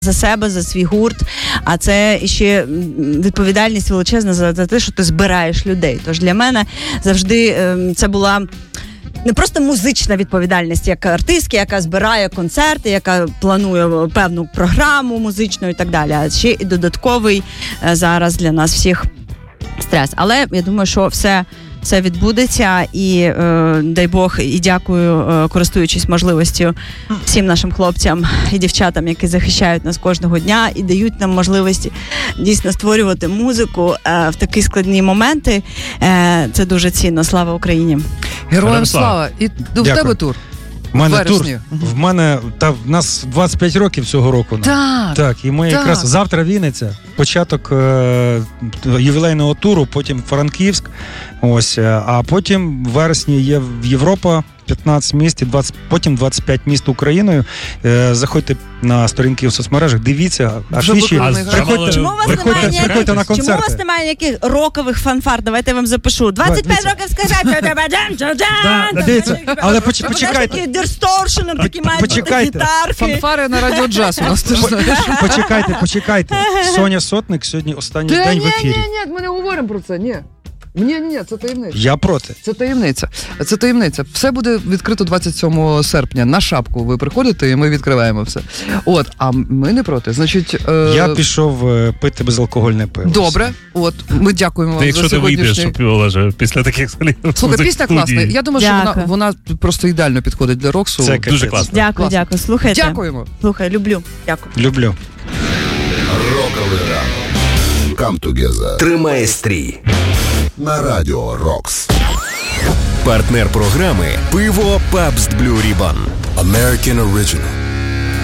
за себе, за свій гурт, а це ще відповідальність величезна за те, що ти збираєш людей. Тож для мене завжди це була не просто музична відповідальність, як артистки, яка збирає концерти, яка планує певну програму музичну і так далі, а ще і додатковий зараз для нас всіх стрес. Але я думаю, що все відбудеться, і дай Бог, і дякую, користуючись можливістю, всім нашим хлопцям і дівчатам, які захищають нас кожного дня і дають нам можливість дійсно створювати музику в такі складні моменти. Це дуже цінно. Слава Україні! Героям слава! І в тебе тур? В мене тур. В нас 25 років цього року. Так, і ми якраз завтра Вінниця, початок ювілейного туру, потім Франківськ, ось, а потім в вересні є Європа, 15 міст, і потім 25 міст Україною. Заходьте на сторінки в соцмережах, дивіться, афіші, приходьте на концерти. Чому у вас немає ніяких рокових фанфар? Давайте я вам запишу. 25 років сказати. Дивіться, але почекайте. Такі дисторшени, такі мають бути гітарки. Фанфари на Радіо Джаз у нас теж, знаєш. Почекайте. Соня Сотник сьогодні останній день в ефірі. Ні, ми не говоримо про це, ні. Ні, це таємниця. Я проти. Це таємниця. Все буде відкрито 27 серпня. На шапку ви приходите, і ми відкриваємо все. А ми не проти. Значить, я пішов пити безалкогольне пиво. Добре. Ми дякуємо вам за сьогоднішній... Якщо ти вийдеш після таких слів. Слухай, пісня класна. Я думаю, що вона просто ідеально підходить для Роксу. Це дуже класно. Дякую. Слухайте. Дякуємо. Слухай, люблю. Дякую. Люблю. Роковий ранок. Come together. Тримай стрій. На Радіо Рокс. Партнер програми «Пиво Pabst Blue Ribbon». American Original.